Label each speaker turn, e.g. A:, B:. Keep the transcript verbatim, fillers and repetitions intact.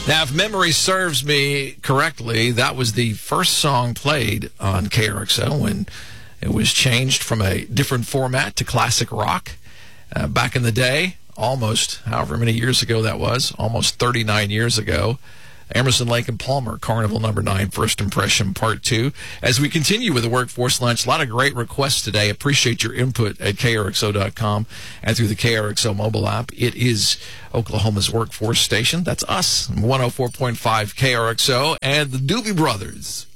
A: Now, if memory serves me correctly, that was the first song played on K R X O when it was changed from a different format to classic rock. Uh, back in the day, almost however many years ago that was, almost thirty-nine years ago. Emerson, Lake and Palmer, Carnival Number nine, First Impression Part two. As we continue with the Workforce Lunch, a lot of great requests today. Appreciate your input at K R X O dot com and through the K R X O mobile app. It is Oklahoma's workforce station. That's us, one oh four point five K R X O and the Doobie Brothers.